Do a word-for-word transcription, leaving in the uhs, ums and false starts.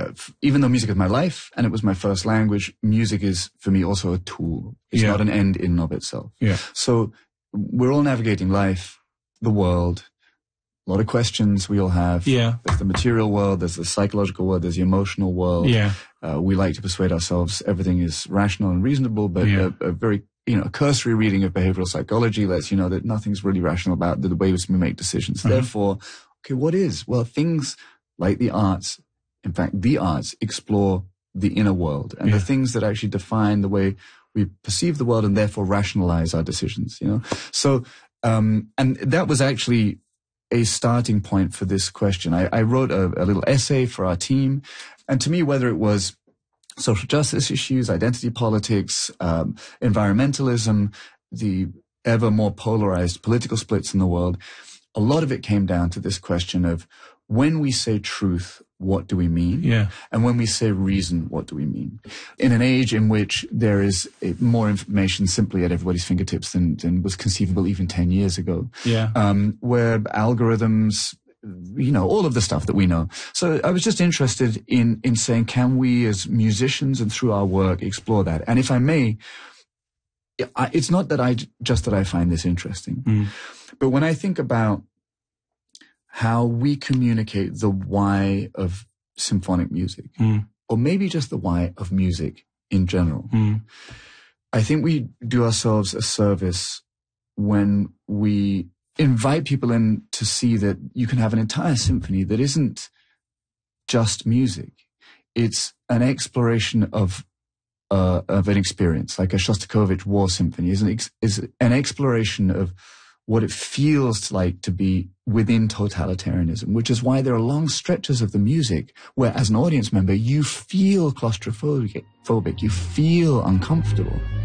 f- even though music is my life and it was my first language, music is for me also a tool. It's yeah. not an end in and of itself. Yeah. So we're all navigating life, the world, a lot of questions we all have. Yeah. There's the material world, there's the psychological world, there's the emotional world. Yeah. Uh, we like to persuade ourselves everything is rational and reasonable, but Yeah. a, a very, you know, a cursory reading of behavioral psychology lets you know that nothing's really rational about the, the way we make decisions. Uh-huh. Therefore, okay, what is? Well, things like the arts, in fact, the arts explore the inner world and yeah. the things that actually define the way we perceive the world and therefore rationalize our decisions, you know? So, um, and that was actually a starting point for this question. I, I wrote a, a little essay for our team, and to me, whether it was social justice issues, identity politics, um, environmentalism, the ever more polarized political splits in the world, a lot of it came down to this question of when we say truth, what do we mean? Yeah. And when we say reason, what do we mean? In an age in which there is more information simply at everybody's fingertips than, than was conceivable even ten years ago. Yeah. Um, where algorithms, you know, all of the stuff that we know. So I was just interested in, in saying, can we as musicians and through our work explore that? And if I may, I, it's not that I, just that I find this interesting, mm. but when I think about how we communicate the why of symphonic music, mm. or maybe just the why of music in general, mm. I think we do ourselves a service when we invite people in to see that you can have an entire symphony that isn't just music. It's an exploration of uh, of an experience, like a Shostakovich War Symphony is an, ex- is an exploration of what it feels like to be within totalitarianism, which is why there are long stretches of the music where, as an audience member, you feel claustrophobic, phobic, you feel uncomfortable.